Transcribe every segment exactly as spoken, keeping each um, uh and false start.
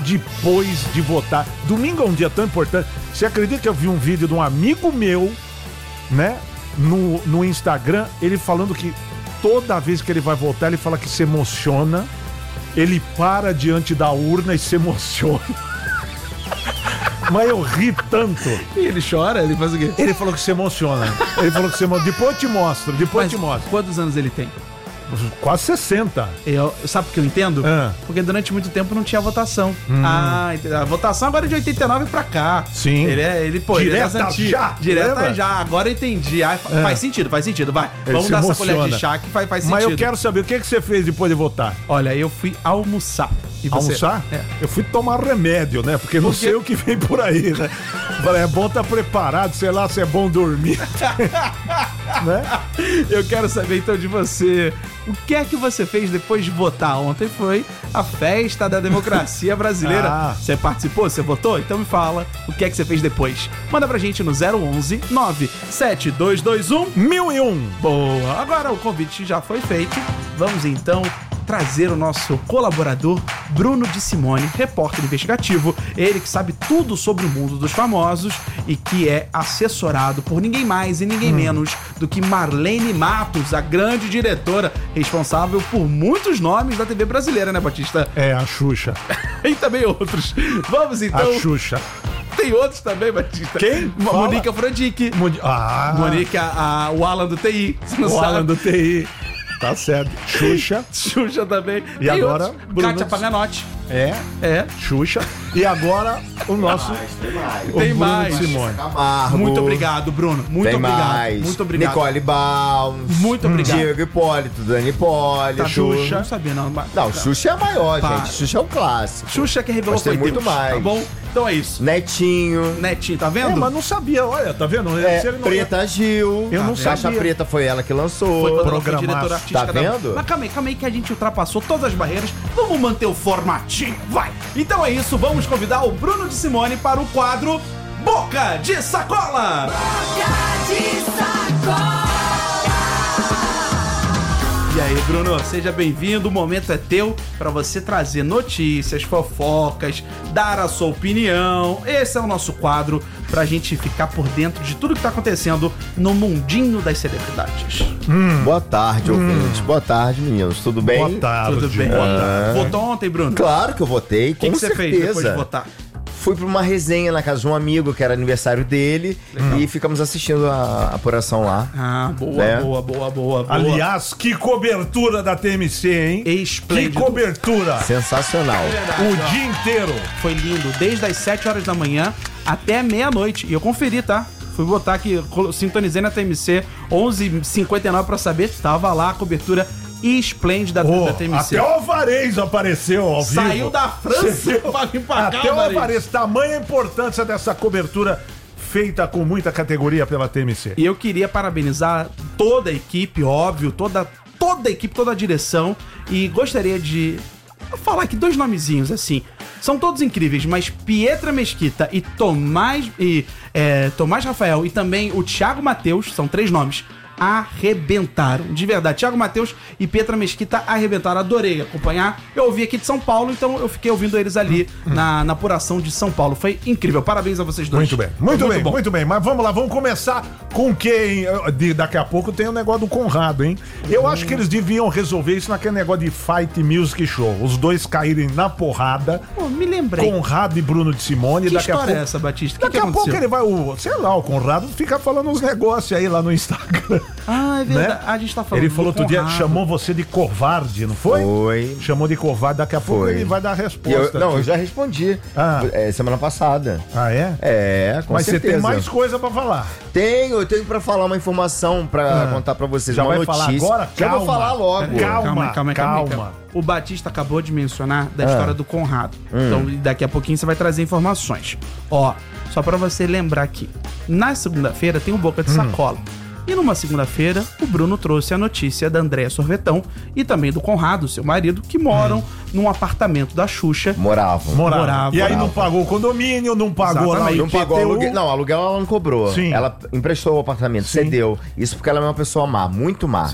depois de votar. Domingo é um dia tão importante. Você acredita que eu vi um vídeo de um amigo meu, né, no, no Instagram, ele falando que toda vez que ele vai votar, ele fala que se emociona, ele para diante da urna e se emociona. Mas eu ri tanto. E ele chora? Ele faz o quê? Ele falou que se emociona. Ele falou que se emociona. Depois eu te mostro, depois Mas eu te mostro. quantos anos ele tem? Quase sessenta. Eu, sabe por que eu entendo? Ah. Porque durante muito tempo não tinha votação. Hum. Ah, a votação agora é de oitenta e nove pra cá. Sim. Ele é, ele, pô, Direta ele é já. Direta Lembra? já. Agora eu entendi. Ah, É. Faz sentido, faz sentido. Vai, Ele vamos se dar emociona. essa colher de chá que faz, faz sentido. Mas eu quero saber o que, que você fez depois de votar. Olha, eu fui almoçar. E você? Almoçar? É. Eu fui tomar remédio, né? Porque não Por quê? sei o que vem por aí, né? Falei, é bom estar preparado, sei lá se é bom dormir. Né? Eu quero saber então de você. O que é que você fez depois de votar? Ontem foi a festa da democracia brasileira. Ah. Você participou? Você votou? Então me fala o que é que você fez depois. Manda pra gente no zero onze nove sete dois dois um Mil e um. Boa! Agora o convite já foi feito. Vamos então trazer o nosso colaborador Bruno de Simone, repórter investigativo, ele que sabe tudo sobre o mundo dos famosos e que é assessorado por ninguém mais e ninguém hum. menos do que Marlene Matos, a grande diretora responsável por muitos nomes da T V brasileira, né, Batista? É, a Xuxa. E também outros. Vamos então... A Xuxa. Tem outros também, Batista. Quem? Fala. Mônica Fradique. Moni... Ah. Mônica, a, o Alan do T I. Você não o sabe? Alan do T I. Tá certo. Xuxa. Xuxa também. E Tem agora? outros. Bruno Kátia de- Paganotti. É. É. Xuxa. E agora o nosso. Tem mais. O Tem Bruno mais. de Simone. Camargo. Muito obrigado, Bruno. Muito Tem obrigado. mais. Muito obrigado. Nicole Balms. Muito obrigado. Diego Hipólito, Dani Hipólito. Tá, Xuxa. Não sabia, não. mas- Não, Xuxa é a maior, Pá. gente. Xuxa é um clássico. Xuxa que revelou Mas tem foi muito Deus, mais. Tá bom? Então é isso. Netinho. Netinho, tá É, vendo? mas não sabia, olha, tá vendo? É, Se ele não- Preta Gil. Eu não Caixa sabia. Preta foi ela que lançou. Foi quando ela foi programaço. diretora artística Tá da- vendo? Mas calma aí, calma aí que a gente ultrapassou todas as barreiras. Vamos manter o formatinho, vai! Então é isso, vamos convidar o Bruno de Simone para o quadro Boca de Sacola! E aí, Bruno, seja bem-vindo. O momento é teu para você trazer notícias, fofocas, dar a sua opinião. Esse é o nosso quadro pra gente ficar por dentro de tudo que tá acontecendo no mundinho das celebridades. Boa tarde, ouvintes. Boa tarde, meninos. Tudo bem? Boa tarde. Tudo bem? Boa tarde. Votou ontem, Bruno? Claro que eu votei, O que, com que você certeza. fez depois de votar? Fui pra uma resenha na casa de um amigo, que era aniversário dele, e ficamos assistindo a apuração lá. Ah, boa, Né? boa, boa, boa, boa. Aliás, que cobertura da T M C, hein? Que Esplêndido. cobertura. Sensacional. O dia inteiro. Foi lindo, desde as sete horas da manhã até meia-noite. E eu conferi, tá? Fui botar aqui, colo- sintonizei na T M C onze e cinquenta e nove pra saber. Tava lá a cobertura esplêndida Oh, da T M C. até o Alvarez apareceu ao vivo. Saiu da França Você viu? pra vir pra cá, Até o Alvarez. Alvarez. Tamanha a importância dessa cobertura feita com muita categoria pela T M C. E eu queria parabenizar toda a equipe, óbvio, toda, toda a equipe, toda a direção. E gostaria de falar aqui dois nomezinhos, assim. São todos incríveis, mas Pietra Mesquita e Tomás, e, é, Tomás Rafael e também o Thiago Matheus, são três nomes, arrebentaram. De verdade, Thiago Matheus e Pietra Mesquita arrebentaram. Adorei acompanhar. Eu ouvi aqui de São Paulo, então eu fiquei ouvindo eles ali na, na apuração de São Paulo. Foi incrível. Parabéns a vocês dois. Muito bem, muito, Foi bem, bom. muito bem. Mas vamos lá, vamos começar com quem? Eu- de- Daqui a pouco tem o negócio do Conrado, hein? Eu acho que eles deviam resolver isso naquele negócio de Fight Music Show. Os dois caírem na porrada. Pô, me lembrei. Conrado e Bruno de Simone. Que daqui a história pouco, é essa, Batista? O que, Daqui que a pouco aconteceu? ele vai, o, sei lá, o Conrado fica falando uns negócios aí lá no Instagram. Ah, é né? verdade. Ah, a gente tá falando Ele do falou outro dia, Conrado. chamou você de covarde, não foi? Foi. Chamou de covarde, daqui a pouco Foi. ele vai dar a E resposta. eu, não, aqui. eu já respondi. Ah. É, semana passada. Ah, é? É, com Mas certeza. você tem mais coisa pra falar. Tenho, eu tenho pra falar uma informação pra Ah. contar pra vocês. Já uma vai notícia. falar agora? Já vou Calma. falar logo. Calma, calma. calma. O Batista acabou de mencionar da Ah. história do Conrado. Então, daqui a pouquinho você vai trazer informações. Ó, só pra você lembrar aqui. Na segunda-feira tem o Boca de Sacola. E numa segunda-feira, o Bruno trouxe a notícia da Andréa Sorvetão e também do Conrado, seu marido, que moram num apartamento da Xuxa. Moravam. Morava. Morava, E aí morava. não pagou o condomínio, não pagou lá Exatamente. o Não pagou I P T U. aluguel. Não, aluguel ela não cobrou. Sim. Ela emprestou o apartamento, Sim. cedeu. Isso porque ela é uma pessoa má, muito má. Sim.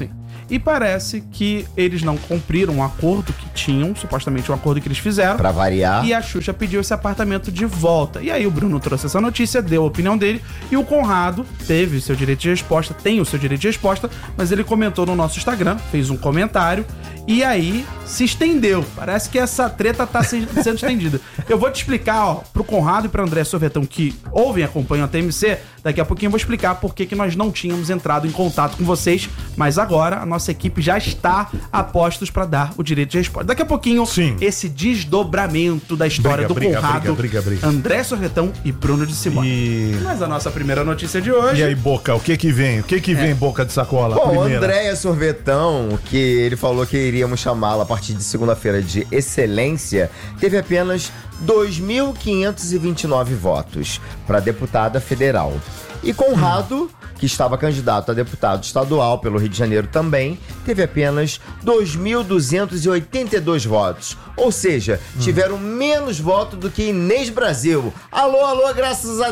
E parece que eles não cumpriram um acordo que tinham, supostamente um acordo que eles fizeram. Pra variar. E a Xuxa pediu esse apartamento de volta. E aí o Bruno trouxe essa notícia, deu a opinião dele, e o Conrado teve o seu direito de resposta, tem o seu direito de resposta, mas ele comentou no nosso Instagram, fez um comentário, e aí se estendeu. Parece que essa treta tá se- sendo estendida. Eu vou te explicar, ó, pro Conrado e pro André Sorvetão, que ouvem e acompanham a T M C, daqui a pouquinho eu vou explicar por que que nós não tínhamos entrado em contato com vocês, mas agora a nossa equipe já está a postos pra dar o direito de resposta. Daqui a pouquinho, Sim. esse desdobramento da história Briga, do briga, Conrado, briga, briga, briga. André Sorvetão e Bruno de Simone. E... Mas a nossa primeira notícia de hoje... E aí, Boca, o que que vem? O que que vem, Boca de Sacola? Bom, Primeira. Andréia Sorvetão, que ele falou que iríamos chamá-la a partir de segunda-feira de Excelência, teve apenas dois mil quinhentos e vinte e nove votos para deputada federal. E Conrado, que estava candidato a deputado estadual pelo Rio de Janeiro também, teve apenas dois mil duzentos e oitenta e dois votos. Ou seja, tiveram menos votos do que Inês Brasil. Alô, alô, graças a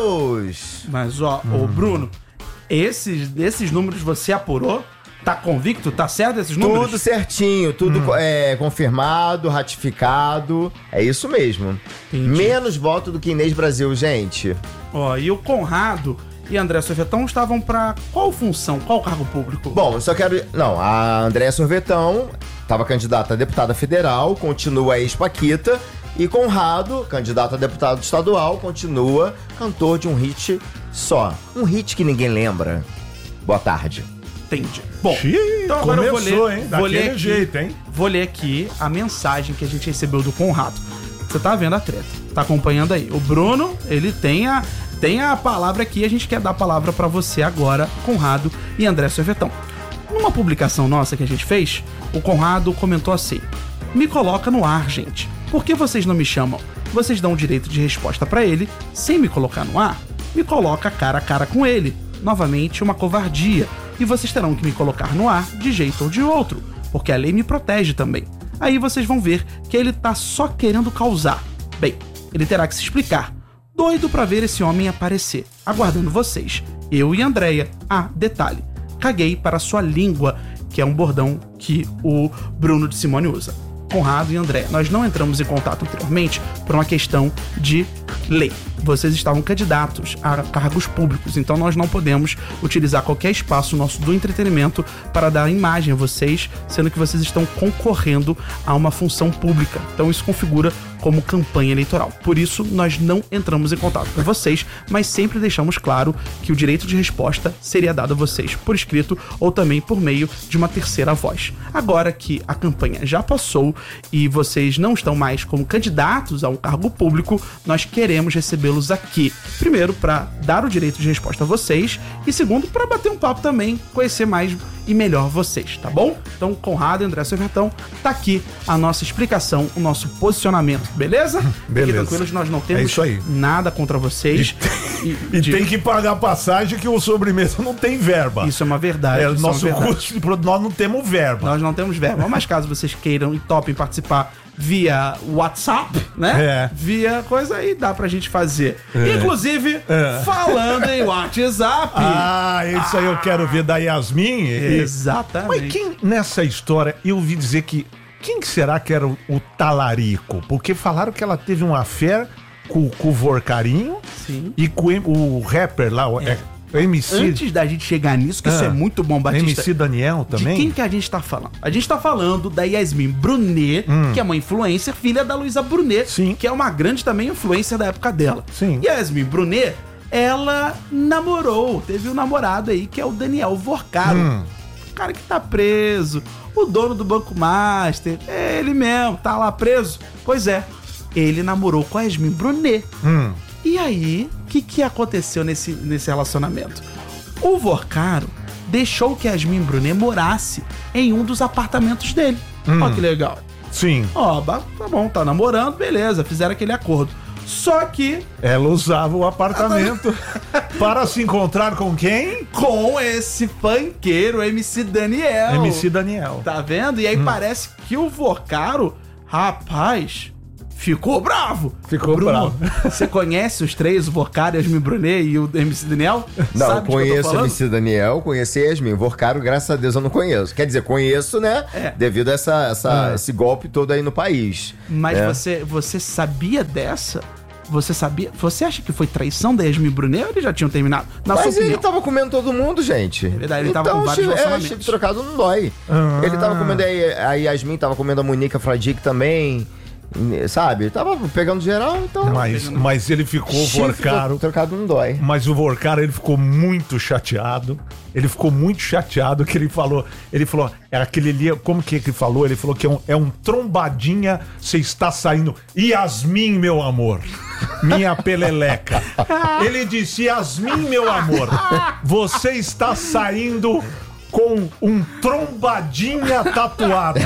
Deus! Mas, ó, ô Bruno, esses, esses números você apurou? Tá convicto? Tá certo esses números? Tudo certinho, tudo é, confirmado, ratificado. É isso mesmo. Entendi. Menos voto do que Inês Brasil, gente. Ó, e o Conrado e André Sorvetão estavam pra qual função? Qual cargo público? Bom, eu só quero... Não, a Andréia Sorvetão estava candidata a deputada federal, continua a ex-Paquita. E Conrado, candidato a deputado estadual, continua cantor de um hit só. Um hit que ninguém lembra. Boa tarde. Entendi. Bom, Xiii, então agora eu vou começou, ler, hein? vou ler Daquele aqui, jeito, hein? Vou ler aqui a mensagem que a gente recebeu do Conrado. Você tá vendo a treta, tá acompanhando aí. O Bruno, ele tem a, tem a palavra aqui, a gente quer dar a palavra pra você agora, Conrado e André Sorvetão. Numa publicação nossa que a gente fez, o Conrado comentou assim: me coloca no ar, gente. Por que vocês não me chamam? Vocês dão o direito de resposta pra ele sem me colocar no ar? Me coloca cara a cara com ele. Novamente, uma covardia. E vocês terão que me colocar no ar de jeito ou de outro, porque a lei me protege também. Aí vocês vão ver que ele tá só querendo causar. Bem, ele terá que se explicar. Doido pra ver esse homem aparecer, aguardando vocês. Eu e Andréia. Ah, detalhe, caguei para sua língua, que é um bordão que o Bruno de Simone usa. Conrado e André, nós não entramos em contato anteriormente por uma questão de lei. Vocês estavam candidatos a cargos públicos, então nós não podemos utilizar qualquer espaço nosso do entretenimento para dar imagem a vocês, sendo que vocês estão concorrendo a uma função pública. Então isso configura como campanha eleitoral. Por isso, nós não entramos em contato com vocês, mas sempre deixamos claro que o direito de resposta seria dado a vocês por escrito ou também por meio de uma terceira voz. Agora que a campanha já passou e vocês não estão mais como candidatos a um cargo público, nós queremos recebê-los aqui. Primeiro, para dar o direito de resposta a vocês e segundo, para bater um papo também, conhecer mais e melhor vocês, tá bom? Então, Conrado e André Sorvetão, tá aqui a nossa explicação, o nosso posicionamento, beleza? Beleza. Fiquem tranquilos, nós não temos É isso aí. nada contra vocês. E, E de- tem que pagar a passagem que o sobremesa não tem verba. Isso é uma verdade. É, isso nosso é uma verdade. custo de produto, nós não temos verba. Nós não temos verba, mas caso vocês queiram e topem participar via WhatsApp, né? É. Via coisa aí, dá pra gente fazer. Inclusive, É. falando em WhatsApp. Ah, isso aí eu quero ver da Yasmin. E- Exatamente. Mas quem, nessa história, eu ouvi dizer que... Quem que será que era o, o talarico? Porque falaram que ela teve uma fé com, com o Vorcarinho Sim. e com o, M- o rapper lá, o, é. o M C... Antes da gente chegar nisso, que isso Ah. é muito bom, Batista. M C Daniel também? De quem que a gente tá falando? A gente tá falando da Yasmin Brunet, que é uma influencer, filha da Luísa Brunet, Sim. que é uma grande também influencer da época dela. Sim. E a Yasmin Brunet, ela namorou, teve um namorado aí que é o Daniel Vorcaro. Hum. O cara que tá preso, o dono do Banco Master, é ele mesmo, tá lá preso. Pois é, ele namorou com a Yasmin Brunet. Hum. E aí, o que, que aconteceu nesse, nesse relacionamento? O Vorcaro deixou que a Yasmin Brunet morasse em um dos apartamentos dele. Hum. Ó que legal. Sim. Ó, ba- tá bom, tá namorando, beleza, fizeram aquele acordo. Só que Ela usava o apartamento para se encontrar com quem? com esse funkeiro, M C Daniel. M C Daniel. Tá vendo? E aí parece que o Vorcaro, rapaz, ficou bravo. Ficou Bruno, bravo. Você conhece os três, o Vorcaro, Yasmin Brunet e o M C Daniel? Não, Sabe de que eu tô conheço o falando? M C Daniel, conheci Yasmin. Vorcaro, graças a Deus, eu não conheço. Quer dizer, conheço, né? É. Devido a essa, essa, Ah. esse golpe todo aí no país. Mas né? você, você sabia dessa? Você sabia? Você acha que foi traição da Yasmin Brunet ou eles já tinham terminado? Na Mas sua ele opinião. tava comendo todo mundo, gente. É verdade, ele tava com vários é, relacionamentos. chifre trocado não dói. Ah. Ele tava comendo a, a Yasmin, tava comendo a Monica Fradique também. Sabe? Tava pegando geral, então. Mas, mas ele ficou, o chifre Vorcaro. trocado não dói. Mas o Vorcaro, ele ficou muito chateado. Ele ficou muito chateado que ele falou. Ele falou, é aquele ali, como que ele falou? Ele falou que é um, é um trombadinha, você está saindo. Yasmin, meu amor. Minha peleleca. Ele disse, Yasmin, meu amor, você está saindo com um trombadinha tatuado.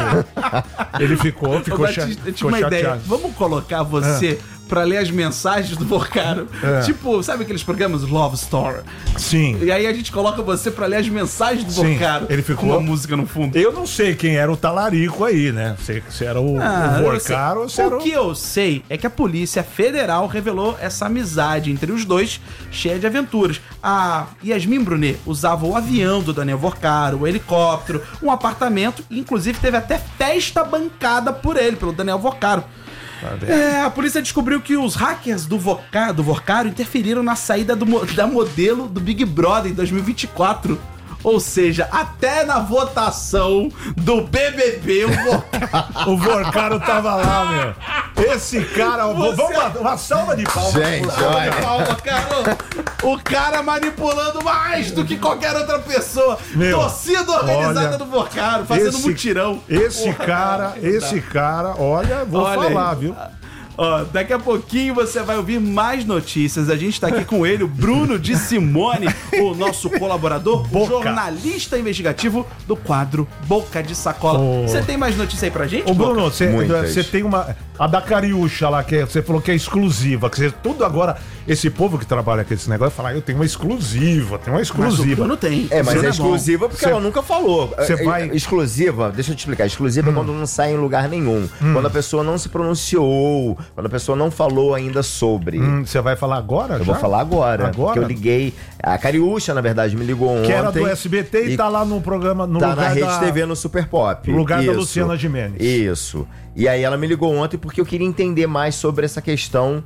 Ele ficou, Ô, ficou, cha Batista, eu tive ficou uma ideia. chateado. Vamos colocar você pra ler as mensagens do Vorcaro. É. Tipo, sabe aqueles programas Love Story? Sim. E aí a gente coloca você pra ler as mensagens do Sim, Vorcaro. ele ficou- com uma música no fundo. Eu não sei quem era o talarico aí, né? Se, se era o, Ah, o eu Vorcaro ou se sei. era O que eu sei é que a Polícia Federal revelou essa amizade entre os dois, cheia de aventuras. A Yasmin Brunet usava o avião do Daniel Vorcaro, o helicóptero, um apartamento, e inclusive teve até festa bancada por ele, pelo Daniel Vorcaro. É, a polícia descobriu que os hackers do, Voca, do Vorcaro interferiram na saída do, mo- da modelo do Big Brother em dois mil e vinte e quatro. Ou seja, até na votação do B B B, o Vorcaro... O Vorcaro tava lá, meu. Esse cara, Você- vamos uma, uma salva de palmas. Gente, Uma salva de olha. palmas. Calma, cara. O cara manipulando mais do que qualquer outra pessoa. Meu, Torcida organizada olha, do Vorcaro, fazendo esse- mutirão. Esse Porra, cara, não dá. esse cara, olha, vou Olha falar, aí. viu? Ó, daqui a pouquinho você vai ouvir mais notícias. A gente tá aqui com ele, o Bruno de Simone, o nosso colaborador, Boca. jornalista investigativo do quadro Boca de Sacola. Ô. Você tem mais notícia aí pra gente? Ô, Boca? Bruno, você Muitas. você tem uma. A da Cariúcha lá, que é- você falou que é exclusiva. Que você, tudo agora, esse povo que trabalha com esse negócio, fala, eu tenho uma exclusiva, tem uma Mas o exclusiva. Bruno tem. É, mas Bruno é bom. exclusiva porque Cê- ela nunca falou. cê É, é, vai- Exclusiva, deixa eu te explicar. Exclusiva é quando não sai em lugar nenhum. Quando a pessoa não se pronunciou, quando a pessoa não falou ainda sobre. Hum, Você vai falar agora? Eu já? vou falar agora. Agora? Que eu liguei. A Cariúcha, na verdade, me ligou ontem. Que era do S B T e, e tá lá no programa, no tá lugar na Rede da... T V no Super Pop. No lugar da Isso. Luciana Gimenez. Isso. E aí ela me ligou ontem porque eu queria entender mais sobre essa questão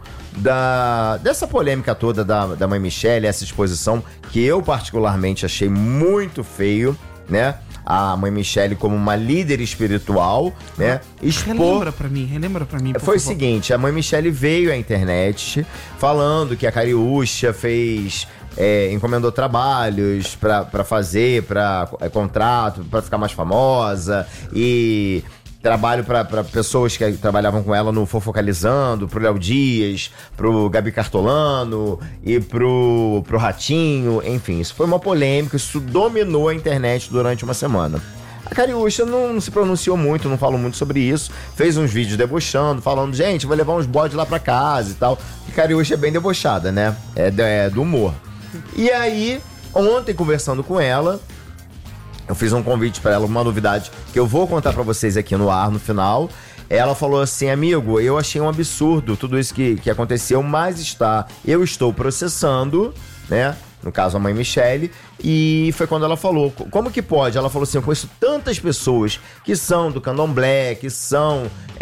da dessa polêmica toda da, da mãe Michele, essa exposição que eu particularmente achei muito feio, né? A mãe Michele como uma líder espiritual, né? Expor... Relembra pra mim, relembra pra mim, por Foi o favor. seguinte, a mãe Michele veio à internet falando que a Cariúcha fez... é, encomendou trabalhos pra, pra fazer, pra é, contrato, pra ficar mais famosa e trabalho pra, pra pessoas que trabalhavam com ela no Fofocalizando, pro Léo Dias, pro Gabi Cartolano e pro, pro Ratinho, enfim, isso foi uma polêmica, isso dominou a internet durante uma semana. A Cariúcha não se pronunciou muito, não falou muito sobre isso. Fez uns vídeos debochando, falando, gente, vou levar uns bodes lá pra casa e tal. E Cariúcha é bem debochada, né? É, do- é do humor. E aí, ontem, conversando com ela, eu fiz um convite pra ela, uma novidade que eu vou contar pra vocês aqui no ar, no final. Ela falou assim, amigo, eu achei um absurdo tudo isso que, que aconteceu, mas está, eu estou processando, né? No caso, a mãe Michele, e foi quando ela falou, como que pode? Ela falou assim, eu conheço tantas pessoas que são do candomblé, que são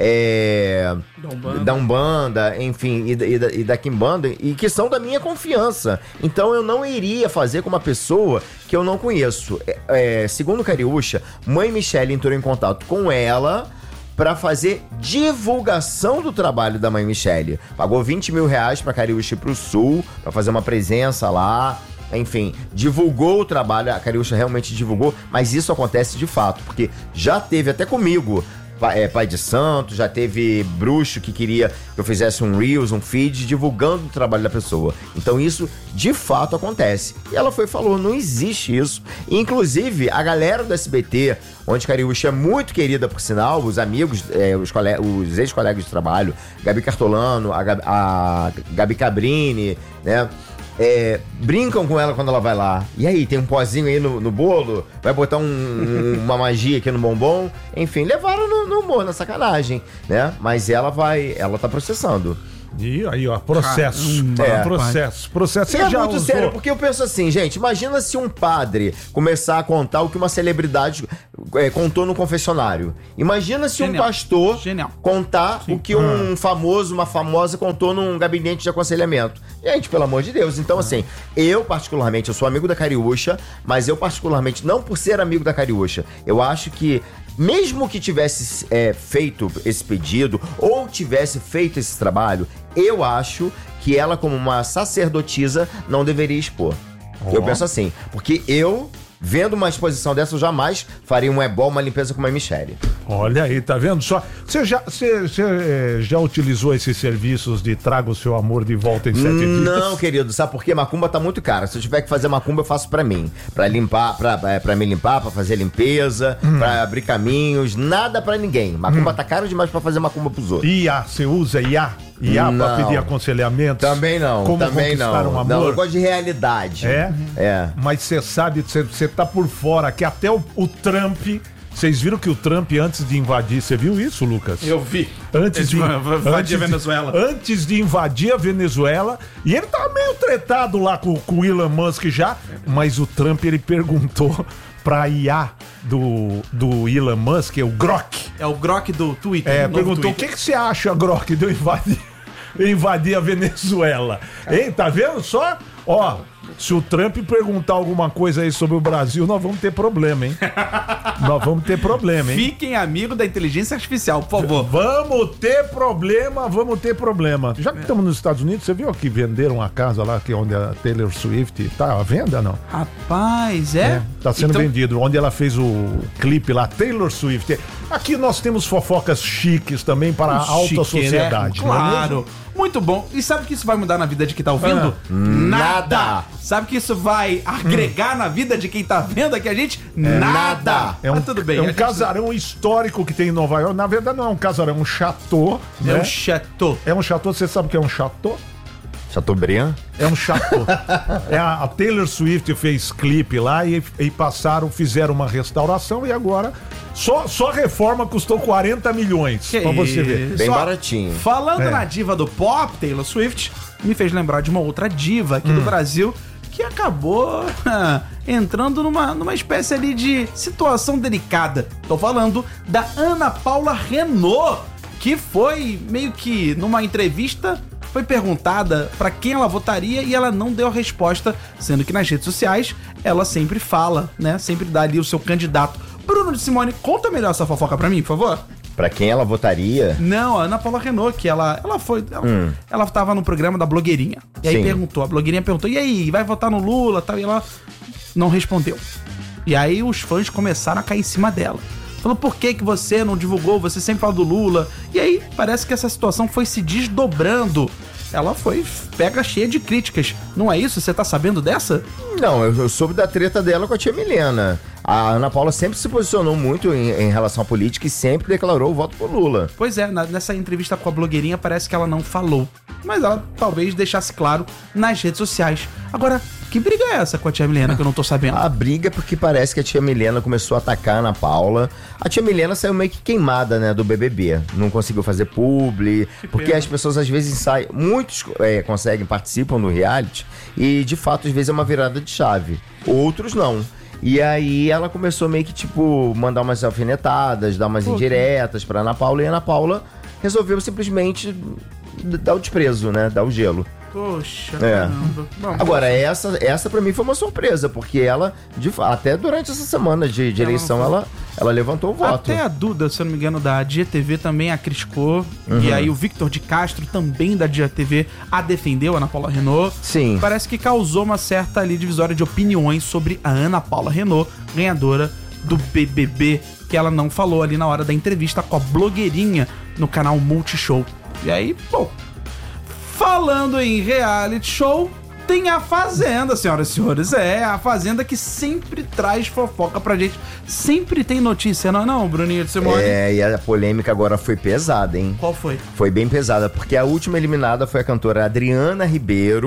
é, Da Umbanda. da Umbanda, enfim, e da, e, da, e da Quimbanda, e que são da minha confiança. Então eu não iria fazer com uma pessoa que eu não conheço. É, é, segundo Cariúcha, mãe Michele entrou em contato com ela para fazer divulgação do trabalho da mãe Michele. Pagou vinte mil reais pra Cariúcha ir pro Sul, pra fazer uma presença lá. Enfim, divulgou o trabalho, a Cariúcha realmente divulgou, mas isso acontece de fato, porque já teve até comigo, pa- é, pai de santo, já teve bruxo que queria que eu fizesse um Reels, um feed, divulgando o trabalho da pessoa. Então isso, de fato, acontece. E ela foi e falou, não existe isso. E, inclusive, a galera do S B T, onde Cariúcha é muito querida, por sinal, os amigos, é, os, cole- os ex-colegas de trabalho, Gabi Cartolano, a Gabi, a Gabi Cabrini, né? é, brincam com ela quando ela vai lá. E aí, tem um pozinho aí no, no bolo? Vai botar um, um, uma magia aqui no bombom? Enfim, levaram no, no humor, na sacanagem, né? Mas ela vai, ela tá processando. E aí, ó, processo. Caramba, é, é, processo. Processo. Você Você é já muito usou? sério, porque eu penso assim, gente, imagina se um padre começar a contar o que uma celebridade é, contou no confessionário. Imagina se Genial. um pastor Genial. contar Sim. o que um Ah. famoso, uma famosa contou num gabinete de aconselhamento. Gente, pelo amor de Deus. Então, assim, eu particularmente, eu sou amigo da Cariúcha, mas eu particularmente, não por ser amigo da Cariúcha, eu acho que mesmo que tivesse é, feito esse pedido ou tivesse feito esse trabalho, eu acho que ela, como uma sacerdotisa, não deveria expor. Oh. Eu penso assim, porque eu, vendo uma exposição dessa, eu jamais faria um ebol, uma limpeza com uma Michele. Olha aí, tá vendo só? Você já, você, você, eh, já utilizou esses serviços de traga o seu amor de volta em sete dias? Não, querido, sabe por quê? Macumba tá muito cara. Se eu tiver que fazer macumba, eu faço pra mim. Pra limpar, pra, é, pra me limpar, pra fazer limpeza, Hum. pra abrir caminhos, nada pra ninguém. Macumba tá caro demais pra fazer macumba pros outros. I A, você usa I A? I A pra Não. pedir aconselhamento? Também não, Como também conquistar não. um amor? Não, eu gosto de realidade. É? É. Mas você sabe, você, você tá por fora, que até o, o Trump... Vocês viram que o Trump, antes de invadir... Você viu isso, Lucas? Eu vi. Antes de, invadir antes a Venezuela. De, antes de invadir a Venezuela. E ele tá meio tretado lá com, com o Elon Musk já. Mas o Trump, ele perguntou pra I A do, do Elon Musk, o Grok. É o Grok do Twitter. É, do novo perguntou, o Twitter. que, que você acha, Grok, de eu invadir, invadir a Venezuela? Hein, tá vendo só? Ó, se o Trump perguntar alguma coisa aí sobre o Brasil, nós vamos ter problema, hein? Nós vamos ter problema, hein? Fiquem amigos da inteligência artificial, por favor. Vamos ter problema, vamos ter problema. Já que estamos nos Estados Unidos, você viu que venderam a casa lá, que é onde a Taylor Swift tá à venda, não? Rapaz, é? Tá sendo Então- vendido, onde ela fez o clipe lá, Taylor Swift. Aqui nós temos fofocas chiques também para a alta Chique, sociedade, né? não é Claro. mesmo? Muito bom. E sabe o que isso vai mudar na vida de quem tá ouvindo? Ah. Nada. Sabe o que isso vai agregar na vida de quem tá vendo aqui a gente? Nada. É um, Mas tudo bem. é a um gente- casarão histórico que tem em Nova York. Na verdade, não é um casarão, é um chateau. É Né? um chateau. É um chateau, você sabe o que é um chateau? Chateaubriand? É um chateau. é a, a Taylor Swift fez clipe lá e, e passaram, fizeram uma restauração e agora só, só a reforma custou quarenta milhões. Que Pra você ver. isso. Bem Só- baratinho. Falando É. na diva do pop, Taylor Swift, me fez lembrar de uma outra diva aqui do Hum. Brasil que acabou entrando numa, numa espécie ali de situação delicada. Tô falando da Ana Paula Renault, que foi meio que numa entrevista foi perguntada pra quem ela votaria e ela não deu a resposta, sendo que nas redes sociais ela sempre fala, né? Sempre dá ali o seu candidato. Bruno de Simone, conta melhor essa fofoca pra mim, por favor. Pra quem ela votaria? Não, a Ana Paula Renault, que ela, ela foi. Ela, Hum. ela tava no programa da blogueirinha. E aí Sim. perguntou, a blogueirinha perguntou: e aí, vai votar no Lula tal? E ela não respondeu. E aí os fãs começaram a cair em cima dela. Falou, por que, que você não divulgou? Você sempre fala do Lula. E aí parece que essa situação foi se desdobrando. Ela foi pega cheia de críticas. Não é isso? Você tá sabendo dessa? Não, eu, eu soube da treta dela com a tia Milena. A Ana Paula sempre se posicionou muito em, em relação à política e sempre declarou o voto por Lula. Pois é, na- nessa entrevista com a blogueirinha parece que ela não falou. Mas ela talvez deixasse claro nas redes sociais. Agora, que briga é essa com a tia Milena que eu não tô sabendo? A briga é porque parece que a tia Milena começou a atacar a Ana Paula. A tia Milena saiu meio que queimada, né, do B B B. Não conseguiu fazer publi, porque pena. as pessoas às vezes saem, muitos é, conseguem, participam do reality e de fato às vezes é uma virada de chave. Outros não. E aí ela começou meio que tipo mandar umas alfinetadas, dar umas Pô, indiretas pra Ana Paula e a Ana Paula resolveu simplesmente dar o desprezo, né, dar o gelo. Poxa, É. caramba. Bom, Agora, essa, essa pra mim foi uma surpresa, porque ela, de fa- até durante essa semana de, de Ela eleição, não foi. ela, ela levantou o voto. até a Duda, se eu não me engano, da Dia T V também a criticou. Uhum. E aí o Victor de Castro, também da Dia T V, a defendeu, a Ana Paula Renault. Sim. Parece que causou uma certa ali divisória de opiniões sobre a Ana Paula Renault, ganhadora do B B B, que ela não falou ali na hora da entrevista com a blogueirinha no canal Multishow. E aí, pô, falando em reality show, tem a Fazenda, senhoras e senhores. É, a Fazenda que sempre traz fofoca pra gente. Sempre tem notícia, não é não, Bruninho de Simone? É, e a polêmica agora foi pesada, hein? Qual foi? Foi bem pesada, porque a última eliminada foi a cantora Adriana Ribeiro,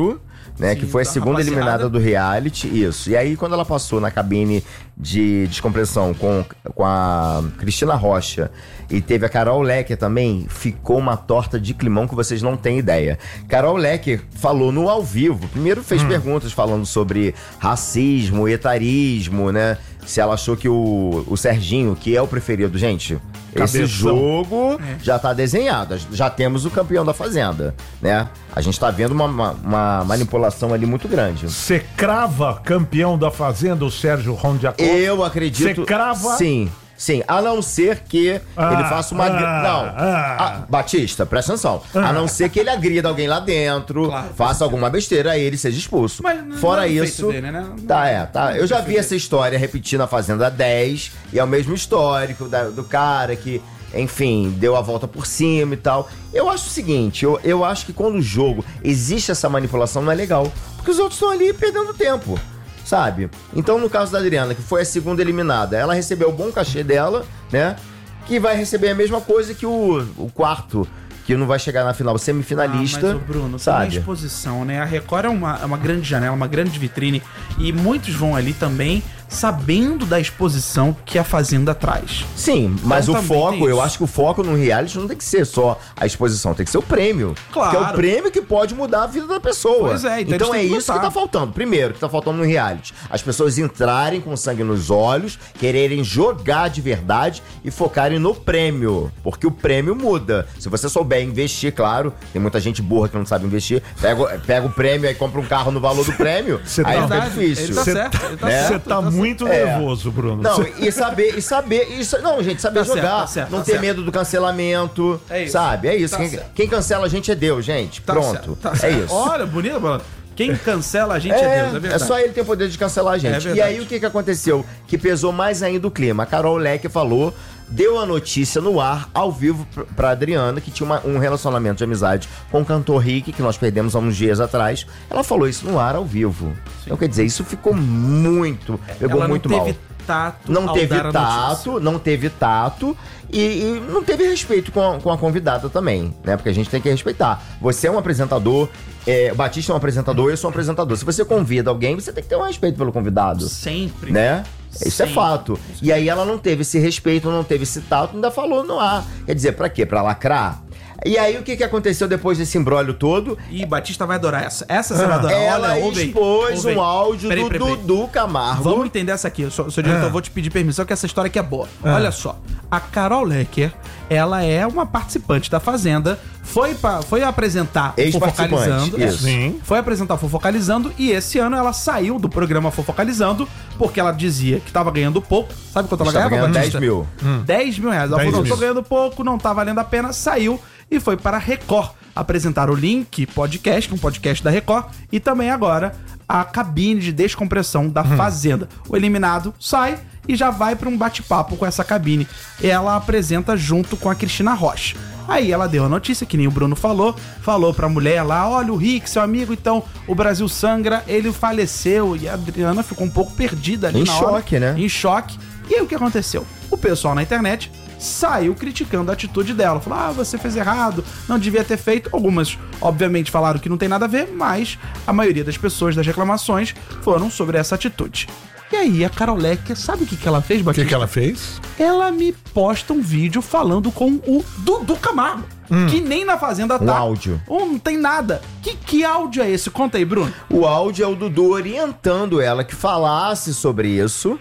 né? Sim, que foi a da segunda rapaziada. eliminada do reality, isso. E aí, quando ela passou na cabine de descompressão com, com a Cristina Rocha e teve a Carol Lecker também, ficou uma torta de climão que vocês não têm ideia. Carol Lecker falou no ao vivo, primeiro fez hum. perguntas falando sobre racismo, etarismo, né? Se ela achou que o, o Serginho, que é o preferido, gente, Cabeção. esse jogo É. já tá desenhado, já temos o campeão da Fazenda, né? A gente tá vendo uma, uma, uma manipulação ali muito grande. Você crava campeão da Fazenda, o Sérgio Rondiacoff? Eu acredito... Você crava? Sim. Sim, a não ser que Ah, ele faça uma... agri- ah, não, ah. Ah, Batista, presta atenção. A não ser que ele agrida alguém lá dentro, Claro. faça alguma besteira, aí ele seja expulso. Mas não Fora é o defeito isso... dele, né? Tá, é, tá. Eu já vi essa história repetir na Fazenda dez, e é o mesmo histórico da- do cara que, enfim, deu a volta por cima e tal. Eu acho o seguinte, eu, eu acho que quando o jogo existe essa manipulação, não é legal. Porque os outros estão ali perdendo tempo. Sabe? Então, no caso da Adriana, que foi a segunda eliminada, ela recebeu o bom cachê dela, né? Que vai receber a mesma coisa que o, o quarto, que não vai chegar na final, semifinalista. Ah, mas o Bruno, sabe? tem a exposição, né? A Record é uma, é uma grande janela, uma grande vitrine, e muitos vão ali também sabendo da exposição que a Fazenda traz. Sim, mas Então o também tem foco, eu isso. acho que o foco no reality não tem que ser só a exposição, tem que ser o prêmio. Claro. Que é o prêmio que pode mudar a vida da pessoa. Pois é, então então eles é têm que isso que lutar. tá faltando. Primeiro, que tá faltando no reality. As pessoas entrarem com sangue nos olhos, quererem jogar de verdade e focarem no prêmio. Porque o prêmio muda. Se você souber investir, claro, tem muita gente burra que não sabe investir, pega, pega o prêmio e compra um carro no valor do prêmio, Você aí tá- fica Verdade, difícil. ele tá Cê- certo, ele tá né? Você certo. tá ele muito É. nervoso, Bruno. Não, Cê- e saber, e saber, isso, não, gente, saber Tá certo, jogar, tá certo, não tá ter certo. medo do cancelamento, É isso. sabe? É isso. Tá quem, certo. quem cancela a gente é Deus, gente. Tá Pronto. certo, tá é certo. isso. Olha, bonito, mano. Quem cancela a gente é, É, Deus, é é verdade. só ele ter o poder de cancelar a É gente. verdade. E aí o que, que aconteceu? Que pesou mais ainda o clima. A Carol Lecker falou, deu a notícia no ar, ao vivo, pr- pra Adriana, que tinha uma- um relacionamento de amizade com o cantor Rick, que nós perdemos há uns dias atrás. Ela falou isso no ar, ao vivo. Então, quer dizer, isso ficou muito, pegou Ela muito não mal. teve tato Não ao teve dar a notícia. tato, não teve tato e, e não teve respeito com a, com a convidada também, né? Porque a gente tem que respeitar. Você é um apresentador, é, o Batista é um apresentador, eu sou um apresentador. Se você convida alguém, você tem que ter um respeito pelo convidado, Sempre. né? Isso é Sempre. fato. E aí ela não teve esse respeito, não teve esse tato, ainda falou no ar. Quer dizer, pra quê? Pra lacrar? E aí o que, que aconteceu depois desse imbróglio todo? Ih, Batista vai adorar essa. Essa você vai adorar. Ela Olha, ouve aí, expôs ouve aí. um áudio Peraí, do peraí, peraí. Dudu Camargo. Vamos entender essa aqui. Seu, seu diretor, Ah. eu vou te pedir permissão que essa história aqui é boa. Olha só. A Carol Lecker, ela é uma participante da Fazenda, foi, pra, foi apresentar o Ex-participante, Fofocalizando. isso. Sim. Foi apresentar o Fofocalizando e esse ano ela saiu do programa Fofocalizando porque ela dizia que tava ganhando pouco. Sabe quanto ela Estava ganhava, ganhando Batista? dez mil. dez mil reais. Ela dez falou, não, tô mil. ganhando pouco, não tá valendo a pena, saiu e foi para a Record apresentar o Link Podcast, um podcast da Record, e também agora a cabine de descompressão da Fazenda. O eliminado sai e já vai para um bate-papo com essa cabine. Ela apresenta junto com a Cristina Rocha. Aí ela deu a notícia, que nem o Bruno falou, falou pra mulher lá, olha o Rick, seu amigo, então o Brasil sangra, ele faleceu, e a Adriana ficou um pouco perdida ali Em na hora. choque, né? Em choque. E aí o que aconteceu? O pessoal na internet saiu criticando a atitude dela. Falou, ah, você fez errado, não devia ter feito. Algumas, obviamente, falaram que não tem nada a ver, mas a maioria das pessoas das reclamações foram sobre essa atitude. E aí a Carol Lecker, sabe o que, que ela fez, O Batista? que, que ela fez? Ela me posta um vídeo falando com o Dudu Camargo, que nem na Fazenda tá. Um áudio. Oh, não tem nada. Que, que áudio é esse? Conta aí, Bruno. O áudio é o Dudu orientando ela que falasse sobre isso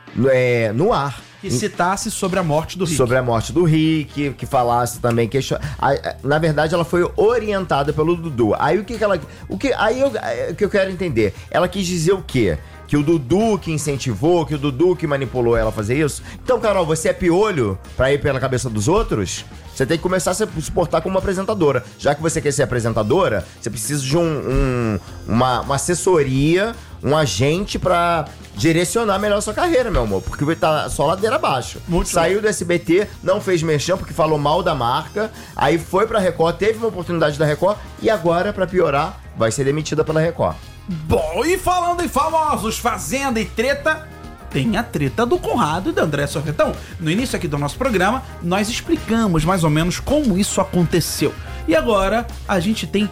é, no ar. Que citasse sobre a morte do Rick. Sobre a morte do Rick, que falasse também que na verdade ela foi orientada pelo Dudu. Aí o que, que ela, o que aí eu, o que eu quero entender? Ela quis dizer o quê? Que o Dudu que incentivou, que o Dudu que manipulou ela a fazer isso? Então, Carol, você é piolho pra ir pela cabeça dos outros? Você tem que começar a se portar como uma apresentadora. Já que você quer ser apresentadora, você precisa de um, um- uma, uma assessoria, um agente pra direcionar melhor a sua carreira, meu amor. Porque tá só ladeira abaixo. Muito Saiu do S B T, não fez merchan porque falou mal da marca. Aí foi pra Record, teve uma oportunidade da Record. E agora, pra piorar, vai ser demitida pela Record. Bom, e falando em famosos, Fazenda e treta, tem a treta do Conrado e da André Sorvetão. No início aqui do nosso programa, nós explicamos mais ou menos como isso aconteceu. E agora, a gente tem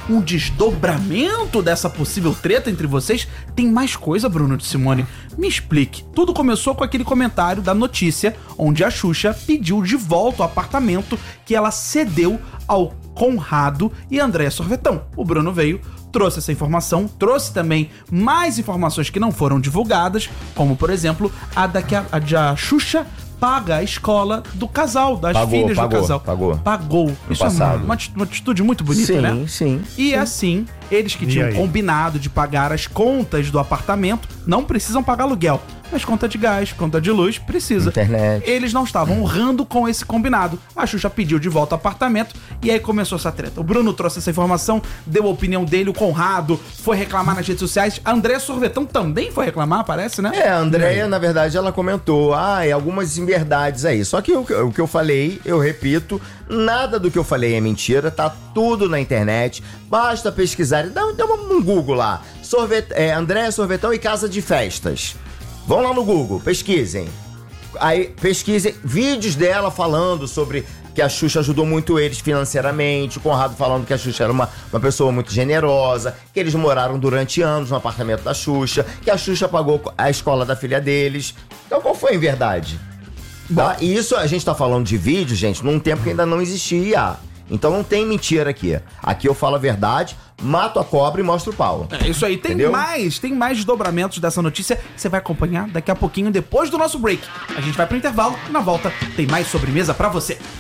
um desdobramento dessa possível treta entre vocês? Tem mais coisa, Bruno de Simone? Me explique. Tudo começou com aquele comentário da notícia onde a Xuxa pediu de volta o apartamento que ela cedeu ao Conrado e Andréa Sorvetão. O Bruno veio, trouxe essa informação, trouxe também mais informações que não foram divulgadas, como, por exemplo, a da que a, a de a Xuxa paga a escola do casal, das Pagou, filhas pagou, do casal. pagou. Pagou. Isso passado. é uma, uma ati- uma atitude muito bonita, Sim, né? sim. E sim. assim, eles que E tinham aí? combinado de pagar as contas do apartamento não precisam pagar aluguel. Mas conta de gás, conta de luz, precisa. Internet. Eles não estavam honrando com esse combinado. A Xuxa pediu de volta o apartamento e aí começou essa treta. O Bruno trouxe essa informação, deu a opinião dele, o Conrado foi reclamar nas redes sociais. A Andréa Sorvetão também foi reclamar, parece, né? É, a Andréia, na verdade, ela comentou, ah, é algumas inverdades aí. Só que o, o que eu falei, eu repito, nada do que eu falei é mentira, tá tudo na internet, basta pesquisar, dá, dá um Google lá, Sorvet, é, Andréia Sorvetão e Casa de Festas. Vão lá no Google, pesquisem. Aí pesquisem vídeos dela falando sobre que a Xuxa ajudou muito eles financeiramente, o Conrado falando que a Xuxa era uma, uma pessoa muito generosa, que eles moraram durante anos no apartamento da Xuxa, que a Xuxa pagou a escola da filha deles. Então qual foi em verdade? Tá? E isso a gente tá falando de vídeo, gente, num tempo que ainda não existia I A. Então não tem mentira aqui. Aqui eu falo a verdade, mato a cobra e mostro o pau. É isso aí, tem Entendeu? mais, tem mais desdobramentos dessa notícia que você vai acompanhar daqui a pouquinho, depois do nosso break. A gente vai pro intervalo e na volta tem mais sobremesa pra você.